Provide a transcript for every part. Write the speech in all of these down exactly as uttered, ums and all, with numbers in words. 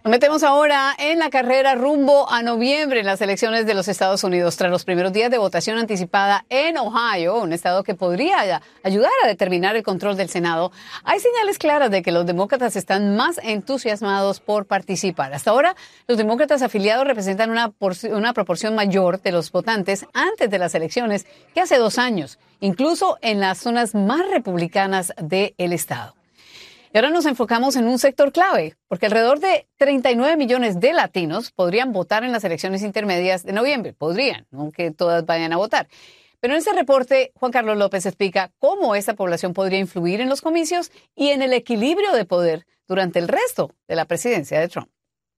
Nos metemos ahora en la carrera rumbo a noviembre en las elecciones de los Estados Unidos. Tras los primeros días de votación anticipada en Ohio, un estado que podría ayudar a determinar el control del Senado, hay señales claras de que los demócratas están más entusiasmados por participar. Hasta ahora, los demócratas afiliados representan una, una proporción mayor de los votantes antes de las elecciones que hace dos años, incluso en las zonas más republicanas del estado. Y ahora nos enfocamos en un sector clave, porque alrededor de treinta y nueve millones de latinos podrían votar en las elecciones intermedias de noviembre. Podrían, aunque todas vayan a votar. Pero en este reporte, Juan Carlos López explica cómo esta población podría influir en los comicios y en el equilibrio de poder durante el resto de la presidencia de Trump.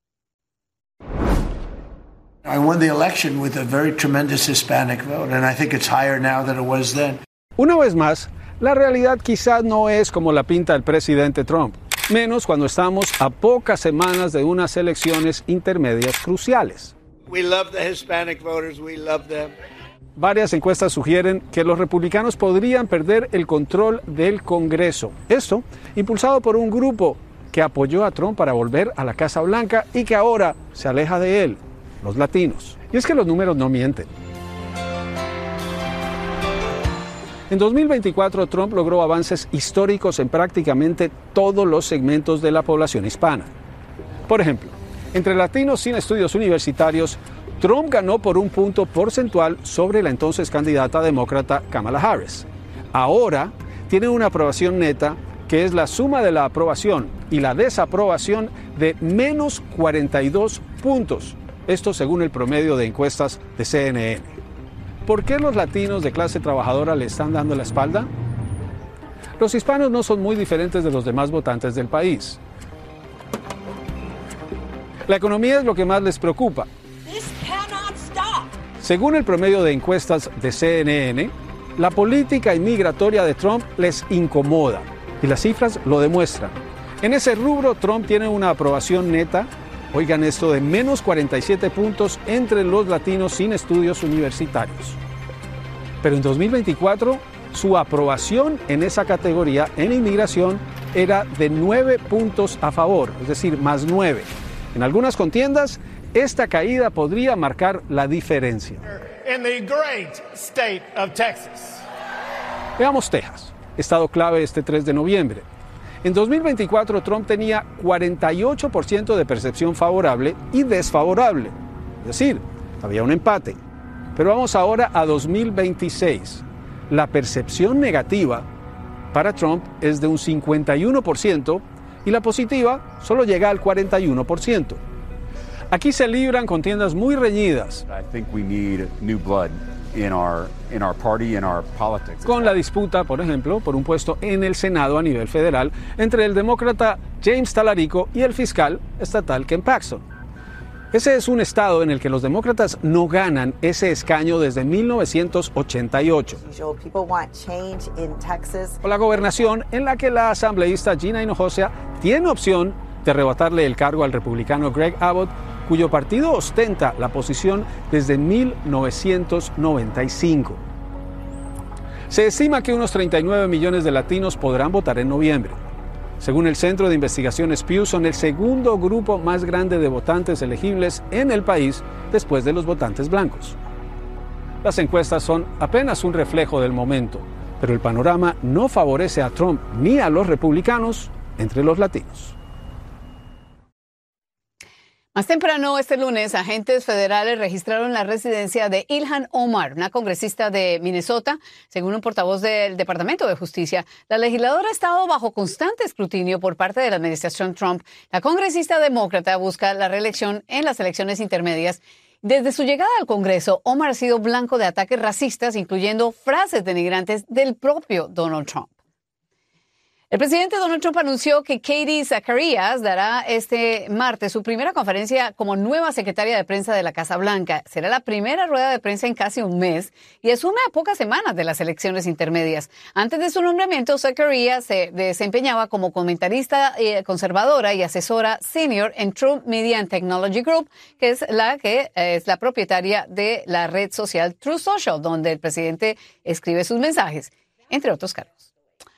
I won the election with a very tremendous Hispanic vote, and I think it's higher now than it was then. Una vez más, la realidad quizás no es como la pinta el presidente Trump, menos cuando estamos a pocas semanas de unas elecciones intermedias cruciales. We love the Hispanic voters, we love them. Varias encuestas sugieren que los republicanos podrían perder el control del Congreso. Esto impulsado por un grupo que apoyó a Trump para volver a la Casa Blanca y que ahora se aleja de él, los latinos. Y es que los números no mienten. En dos mil veinticuatro, Trump logró avances históricos en prácticamente todos los segmentos de la población hispana. Por ejemplo, entre latinos sin estudios universitarios, Trump ganó por un punto porcentual sobre la entonces candidata demócrata Kamala Harris. Ahora tiene una aprobación neta que es la suma de la aprobación y la desaprobación de menos cuarenta y dos puntos. Esto según el promedio de encuestas de C N N. ¿Por qué los latinos de clase trabajadora le están dando la espalda? Los hispanos no son muy diferentes de los demás votantes del país. La economía es lo que más les preocupa. Según el promedio de encuestas de C N N, la política inmigratoria de Trump les incomoda y las cifras lo demuestran. En ese rubro, Trump tiene una aprobación neta, oigan esto, de menos cuarenta y siete puntos entre los latinos sin estudios universitarios. Pero en dos mil veinticuatro, su aprobación en esa categoría en inmigración era de nueve puntos a favor, es decir, más nueve. En algunas contiendas, esta caída podría marcar la diferencia. In the great state of Texas. Veamos Texas, estado clave este tres de noviembre. En dos mil veinticuatro, Trump tenía cuarenta y ocho por ciento de percepción favorable y desfavorable. Es decir, había un empate. Pero vamos ahora a dos mil veintiséis. La percepción negativa para Trump es de un cincuenta y uno por ciento y la positiva solo llega al cuarenta y uno por ciento. Aquí se libran contiendas muy reñidas. I think we need new blood in our in our party, in our politics. Con la disputa, por ejemplo, por un puesto en el Senado a nivel federal entre el demócrata James Talarico y el fiscal estatal Ken Paxton. Ese es un estado en el que los demócratas no ganan ese escaño desde mil novecientos ochenta y ocho. O la gobernación en la que la asambleísta Gina Hinojosa tiene opción de arrebatarle el cargo al republicano Greg Abbott, cuyo partido ostenta la posición desde mil novecientos noventa y cinco. Se estima que unos treinta y nueve millones de latinos podrán votar en noviembre. Según el Centro de Investigaciones Pew, son el segundo grupo más grande de votantes elegibles en el país después de los votantes blancos. Las encuestas son apenas un reflejo del momento, pero el panorama no favorece a Trump ni a los republicanos entre los latinos. Más temprano este lunes, agentes federales registraron la residencia de Ilhan Omar, una congresista de Minnesota. Según un portavoz del Departamento de Justicia, la legisladora ha estado bajo constante escrutinio por parte de la administración Trump. La congresista demócrata busca la reelección en las elecciones intermedias. Desde su llegada al Congreso, Omar ha sido blanco de ataques racistas, incluyendo frases denigrantes del propio Donald Trump. El presidente Donald Trump anunció que Katie Zacharias dará este martes su primera conferencia como nueva secretaria de prensa de la Casa Blanca. Será la primera rueda de prensa en casi un mes y asume a pocas semanas de las elecciones intermedias. Antes de su nombramiento, Zacharias se desempeñaba como comentarista conservadora y asesora senior en Trump Media and Technology Group, que es la que es la propietaria de la red social Truth Social, donde el presidente escribe sus mensajes, entre otros cargos.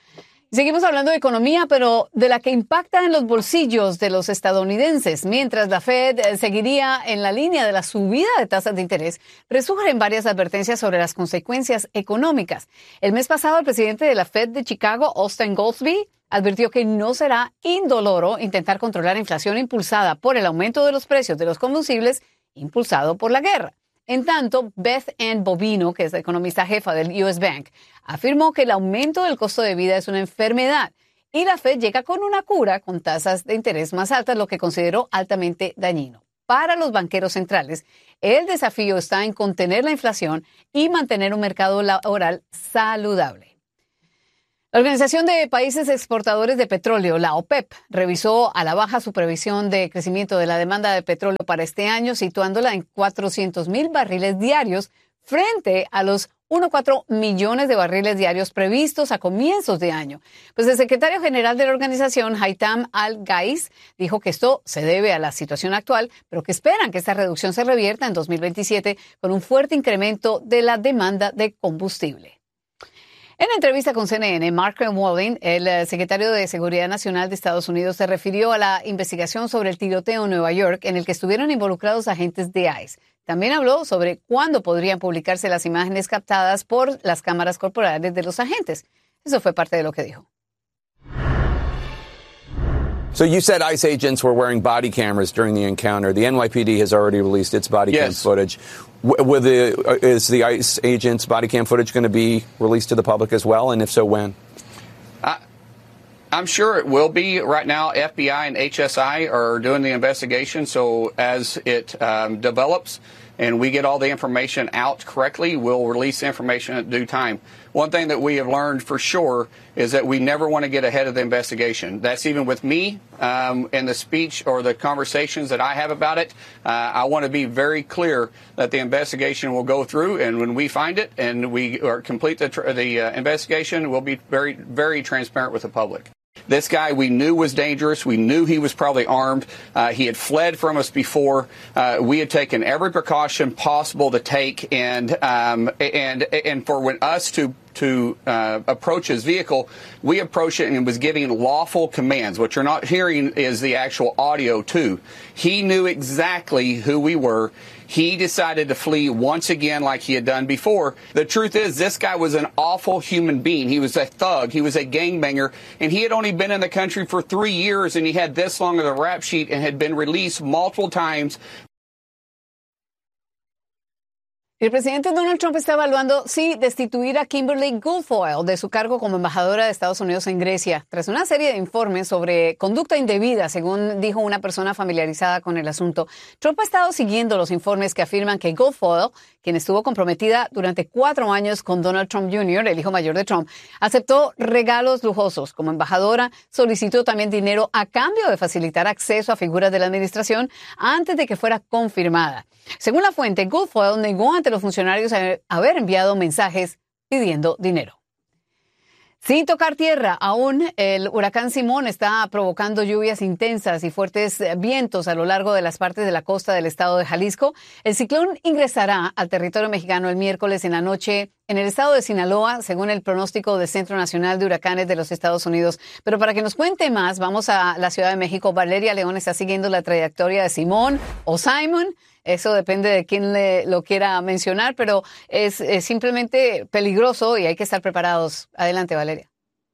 Seguimos hablando de economía, pero de la que impacta en los bolsillos de los estadounidenses. Mientras la Fed seguiría en la línea de la subida de tasas de interés, resurgen varias advertencias sobre las consecuencias económicas. El mes pasado, el presidente de la Fed de Chicago, Austin Goolsbee, advirtió que no será indoloro intentar controlar la inflación impulsada por el aumento de los precios de los combustibles impulsado por la guerra. En tanto, Beth Ann Bovino, que es la economista jefa del U S Bank, afirmó que el aumento del costo de vida es una enfermedad y la Fed llega con una cura con tasas de interés más altas, lo que consideró altamente dañino. Para los banqueros centrales, el desafío está en contener la inflación y mantener un mercado laboral saludable. La Organización de Países Exportadores de Petróleo, la OPEP, revisó a la baja su previsión de crecimiento de la demanda de petróleo para este año, situándola en cuatrocientos mil barriles diarios frente a los uno coma cuatro millones de barriles diarios previstos a comienzos de año. Pues el secretario general de la organización, Haitham Al-Ghais, dijo que esto se debe a la situación actual, pero que esperan que esta reducción se revierta en dos mil veintisiete con un fuerte incremento de la demanda de combustible. En entrevista con C N N, Mark Walling, el secretario de Seguridad Nacional de Estados Unidos, se refirió a la investigación sobre el tiroteo en Nueva York en el que estuvieron involucrados agentes de ICE. También habló sobre cuándo podrían publicarse las imágenes captadas por las cámaras corporales de los agentes. Eso fue parte de lo que dijo. So you said ICE agents were wearing body cameras during the encounter. The N Y P D has already released its body Yes. cam footage. With the, uh, is the ICE agents' body cam footage going to be released to the public as well? And if so, when? I, I'm sure it will be. Right now, F B I and H S I are doing the investigation. So as it um, develops and we get all the information out correctly, we'll release the information at due time. One thing that we have learned for sure is that we never want to get ahead of the investigation. That's even with me um, in the speech or the conversations that I have about it. Uh, I want to be very clear that the investigation will go through, and when we find it and we or complete the, tr- the uh, investigation, we'll be very, very transparent with the public. This guy we knew was dangerous. We knew he was probably armed. Uh, he had fled from us before. Uh, we had taken every precaution possible to take, and um, and and for when us to to uh, approach his vehicle, we approached it and was giving lawful commands. What you're not hearing is the actual audio too. He knew exactly who we were. He decided to flee once again like he had done before. The truth is, this guy was an awful human being. He was a thug. He was a gangbanger. And he had only been in the country for three years, and he had this long of a rap sheet and had been released multiple times. El presidente Donald Trump está evaluando si destituir a Kimberly Guilfoyle de su cargo como embajadora de Estados Unidos en Grecia, tras una serie de informes sobre conducta indebida, según dijo una persona familiarizada con el asunto. Trump ha estado siguiendo los informes que afirman que Guilfoyle, quien estuvo comprometida durante cuatro años con Donald Trump junior, el hijo mayor de Trump, aceptó regalos lujosos. Como embajadora, solicitó también dinero a cambio de facilitar acceso a figuras de la administración antes de que fuera confirmada. Según la fuente, Guilfoyle negó ante los funcionarios haber enviado mensajes pidiendo dinero. Sin tocar tierra, aún el huracán Simón está provocando lluvias intensas y fuertes vientos a lo largo de las partes de la costa del estado de Jalisco. El ciclón ingresará al territorio mexicano el miércoles en la noche en el estado de Sinaloa, según el pronóstico del Centro Nacional de Huracanes de los Estados Unidos. Pero para que nos cuente más, vamos a la Ciudad de México. Valeria León está siguiendo la trayectoria de Simón o Simon. Eso depende de quién le, lo quiera mencionar, pero es, es simplemente peligroso y hay que estar preparados. Adelante, Valeria.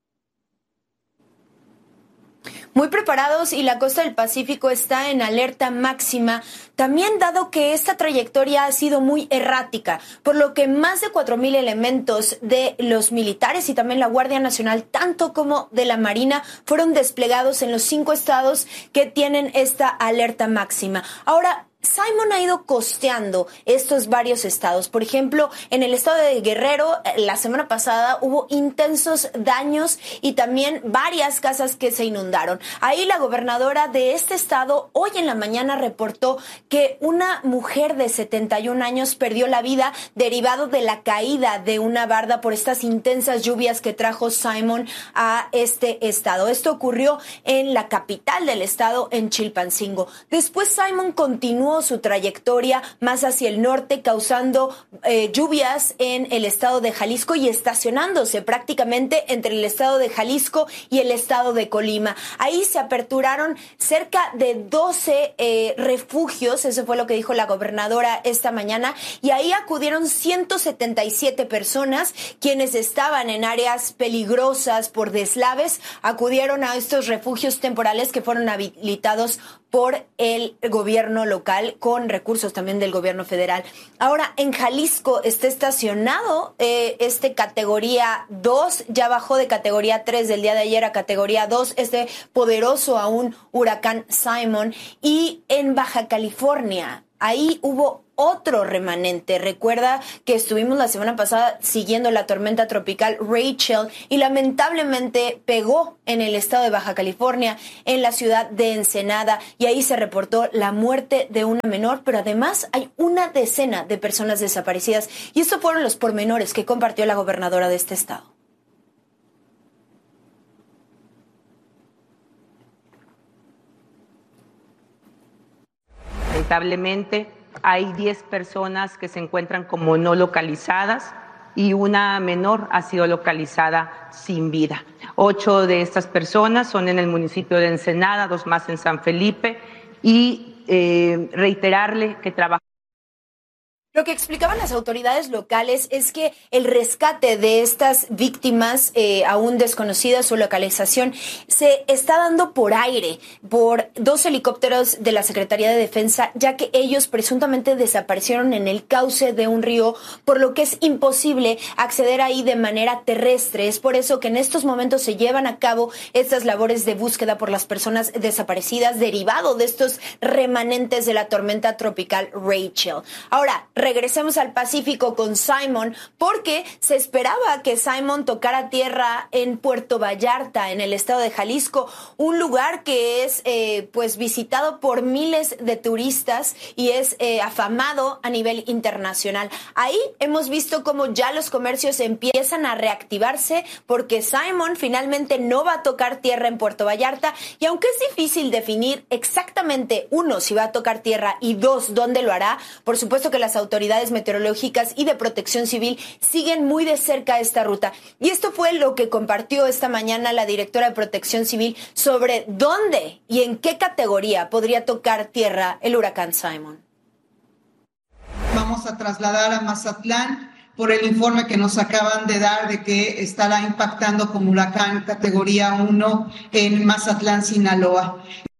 Muy preparados, y la costa del Pacífico está en alerta máxima, también dado que esta trayectoria ha sido muy errática, por lo que más de cuatro mil elementos de los militares y también la Guardia Nacional, tanto como de la Marina, fueron desplegados en los cinco estados que tienen esta alerta máxima. Ahora, Simon ha ido costeando estos varios estados. Por ejemplo, en el estado de Guerrero, la semana pasada hubo intensos daños y también varias casas que se inundaron. Ahí la gobernadora de este estado hoy en la mañana reportó que una mujer de setenta y un años perdió la vida derivado de la caída de una barda por estas intensas lluvias que trajo Simon a este estado. Esto ocurrió en la capital del estado, en Chilpancingo. Después Simon continuó continuó su trayectoria más hacia el norte, causando eh, lluvias en el estado de Jalisco y estacionándose prácticamente entre el estado de Jalisco y el estado de Colima. Ahí se aperturaron cerca de doce eh, refugios, eso fue lo que dijo la gobernadora esta mañana, y ahí acudieron ciento setenta y siete personas, quienes estaban en áreas peligrosas por deslaves, acudieron a estos refugios temporales que fueron habilitados por el gobierno local con recursos también del gobierno federal. Ahora, en Jalisco está estacionado eh, este categoría dos, ya bajó de categoría tres del día de ayer a categoría dos, este poderoso aún huracán Simon, y en Baja California, ahí hubo otro remanente. Recuerda que estuvimos la semana pasada siguiendo la tormenta tropical Rachel y lamentablemente pegó en el estado de Baja California, en la ciudad de Ensenada, y ahí se reportó la muerte de una menor, pero además hay una decena de personas desaparecidas, y estos fueron los pormenores que compartió la gobernadora de este estado. Lamentablemente, hay diez personas que se encuentran como no localizadas y una menor ha sido localizada sin vida. Ocho de estas personas son en el municipio de Ensenada, dos más en San Felipe, y eh, reiterarle que trabajamos. Lo que explicaban las autoridades locales es que el rescate de estas víctimas eh, aún desconocidas, su localización, se está dando por aire, por dos helicópteros de la Secretaría de Defensa, ya que ellos presuntamente desaparecieron en el cauce de un río, por lo que es imposible acceder ahí de manera terrestre. Es por eso que en estos momentos se llevan a cabo estas labores de búsqueda por las personas desaparecidas, derivado de estos remanentes de la tormenta tropical Rachel. Ahora, regresemos al Pacífico con Simon, porque se esperaba que Simon tocara tierra en Puerto Vallarta, en el estado de Jalisco, un lugar que es eh, pues visitado por miles de turistas y es eh, afamado a nivel internacional. Ahí hemos visto cómo ya los comercios empiezan a reactivarse, porque Simon finalmente no va a tocar tierra en Puerto Vallarta, y aunque es difícil definir exactamente, uno, si va a tocar tierra, y dos, dónde lo hará, por supuesto que las autoridades autoridades meteorológicas y de protección civil siguen muy de cerca esta ruta. Y esto fue lo que compartió esta mañana la directora de Protección Civil sobre dónde y en qué categoría podría tocar tierra el huracán Simon. Vamos a trasladar a Mazatlán por el informe que nos acaban de dar de que estará impactando como huracán categoría uno en Mazatlán, Sinaloa.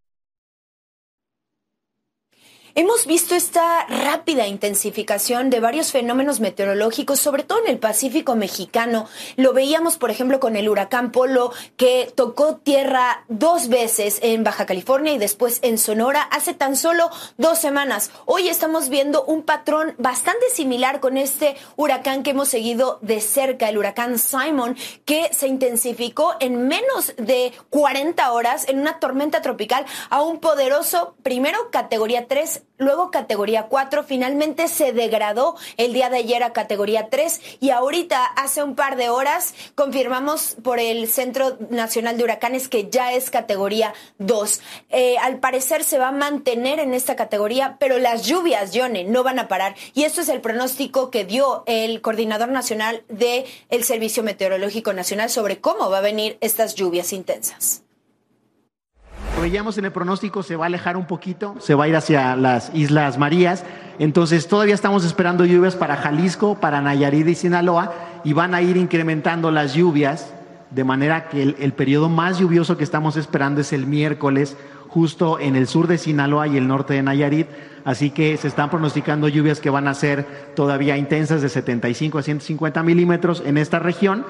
Hemos visto esta rápida intensificación de varios fenómenos meteorológicos, sobre todo en el Pacífico mexicano. Lo veíamos, por ejemplo, con el huracán Polo, que tocó tierra dos veces en Baja California y después en Sonora hace tan solo dos semanas. Hoy estamos viendo un patrón bastante similar con este huracán que hemos seguido de cerca, el huracán Simon, que se intensificó en menos de cuarenta horas en una tormenta tropical a un poderoso, primero categoría tres, luego categoría cuatro, finalmente se degradó el día de ayer a categoría tres, y ahorita hace un par de horas confirmamos por el Centro Nacional de Huracanes que ya es categoría dos. Eh, al parecer se va a mantener en esta categoría, pero las lluvias, Yone, no van a parar, y esto es el pronóstico que dio el coordinador nacional del Servicio Meteorológico Nacional sobre cómo va a venir estas lluvias intensas. Lo veíamos en el pronóstico, se va a alejar un poquito, se va a ir hacia las Islas Marías, entonces todavía estamos esperando lluvias para Jalisco, para Nayarit y Sinaloa, y van a ir incrementando las lluvias, de manera que el, el periodo más lluvioso que estamos esperando es el miércoles, justo en el sur de Sinaloa y el norte de Nayarit, así que se están pronosticando lluvias que van a ser todavía intensas, de setenta y cinco a ciento cincuenta milímetros en esta región.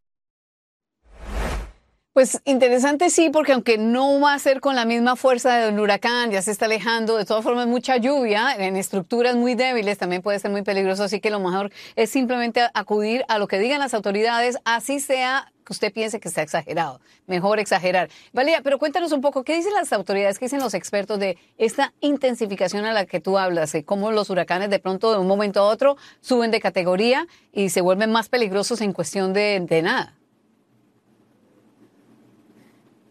Pues interesante, sí, porque aunque no va a ser con la misma fuerza del huracán, ya se está alejando, de todas formas mucha lluvia en estructuras muy débiles también puede ser muy peligroso, así que lo mejor es simplemente acudir a lo que digan las autoridades, así sea que usted piense que está exagerado, mejor exagerar. Valeria, pero cuéntanos un poco, ¿qué dicen las autoridades, qué dicen los expertos de esta intensificación a la que tú hablas, de cómo los huracanes de pronto de un momento a otro suben de categoría y se vuelven más peligrosos en cuestión de, de nada?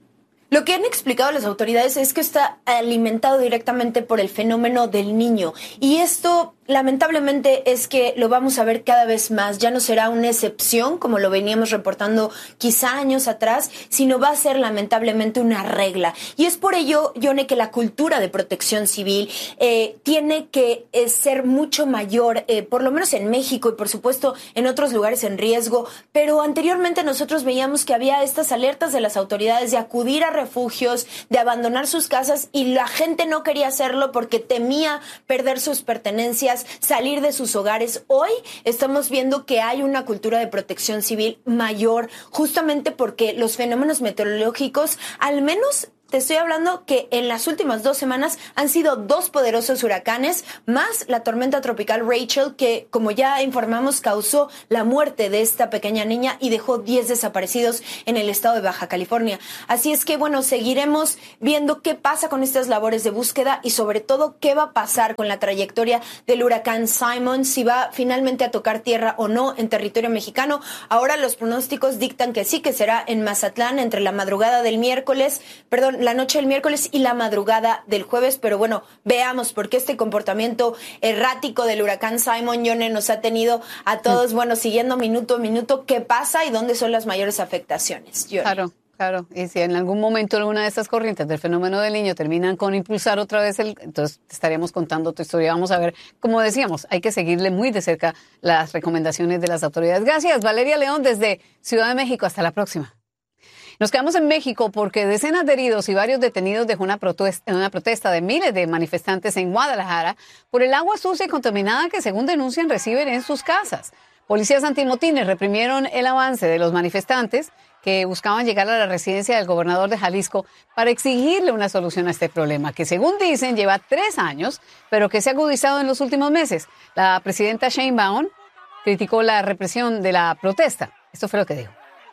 Lo que han explicado las autoridades es que está alimentado directamente por el fenómeno del Niño. Y esto, lamentablemente, es que lo vamos a ver cada vez más. Ya no será una excepción, como lo veníamos reportando quizá años atrás, sino va a ser lamentablemente una regla. Y es por ello, Yone, que la cultura de protección civil eh, tiene que eh, ser mucho mayor, eh, por lo menos en México y por supuesto en otros lugares en riesgo. Pero anteriormente nosotros veíamos que había estas alertas de las autoridades de acudir a refugios, de abandonar sus casas, y la gente no quería hacerlo porque temía perder sus pertenencias, salir de sus hogares. Hoy estamos viendo que hay una cultura de protección civil mayor, justamente porque los fenómenos meteorológicos, al menos te estoy hablando que en las últimas dos semanas han sido dos poderosos huracanes, más la tormenta tropical Rachel, que, como ya informamos, causó la muerte de esta pequeña niña y dejó diez desaparecidos en el estado de Baja California. Así es que, bueno, seguiremos viendo qué pasa con estas labores de búsqueda y, sobre todo, qué va a pasar con la trayectoria del huracán Simon, si va finalmente a tocar tierra o no en territorio mexicano. Ahora los pronósticos dictan que sí, que será en Mazatlán entre la madrugada del miércoles, perdón, la noche del miércoles y la madrugada del jueves, pero bueno, veamos, porque este comportamiento errático del huracán Simon, Yone, nos ha tenido a todos, bueno, siguiendo minuto a minuto qué pasa y dónde son las mayores afectaciones. Yone. Claro, claro, y si en algún momento alguna de estas corrientes del fenómeno del Niño terminan con impulsar otra vez el, entonces estaríamos contando tu historia. Vamos a ver, como decíamos, hay que seguirle muy de cerca las recomendaciones de las autoridades. Gracias, Valeria León, desde Ciudad de México. Hasta la próxima. Nos quedamos en México porque decenas de heridos y varios detenidos dejó una protesta, una protesta de miles de manifestantes en Guadalajara por el agua sucia y contaminada que, según denuncian, reciben en sus casas. Policías antimotines reprimieron el avance de los manifestantes que buscaban llegar a la residencia del gobernador de Jalisco para exigirle una solución a este problema, que, según dicen, lleva tres años, pero que se ha agudizado en los últimos meses. La presidenta Sheinbaum criticó la represión de la protesta. Esto fue lo que dijo.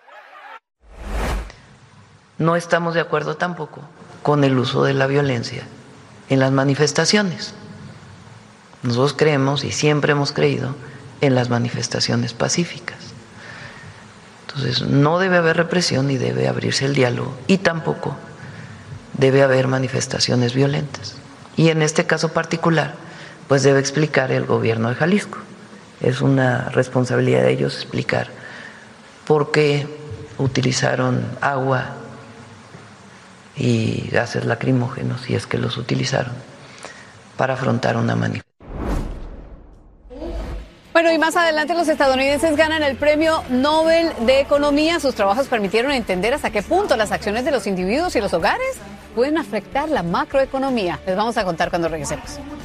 No estamos de acuerdo tampoco con el uso de la violencia en las manifestaciones. Nosotros creemos y siempre hemos creído en las manifestaciones pacíficas. Entonces, no debe haber represión ni debe abrirse el diálogo, y tampoco debe haber manifestaciones violentas. Y en este caso particular, pues debe explicar el gobierno de Jalisco. Es una responsabilidad de ellos explicar por qué utilizaron agua y gases lacrimógenos, si es que los utilizaron, para afrontar una manifestación. Bueno, y más adelante los estadounidenses ganan el Premio Nobel de Economía. Sus trabajos permitieron entender hasta qué punto las acciones de los individuos y los hogares pueden afectar la macroeconomía. Les vamos a contar cuando regresemos.